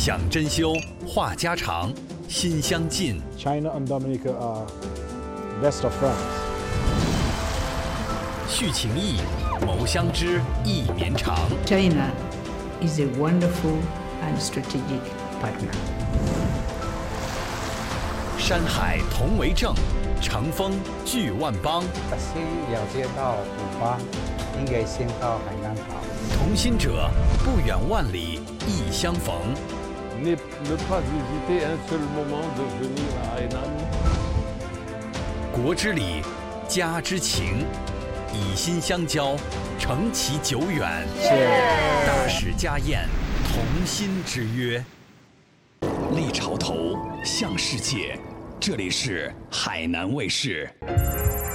讲珍馐，话家常，心相近。 China and Dominica are best of friends. 叙情谊，谋相知，意绵长。 China is a wonderful and strategic partner. 山海同为政，乘风聚万邦。 先了解到古巴，应该先到海南岛。 同心者，不远万里，亦相逢。 Ne pas hésiter un seul moment de venir à Hainan. 国之礼，家之情，以心相交，承其久远。大使家宴，同心之约。立潮头，向世界。这里是海南卫视。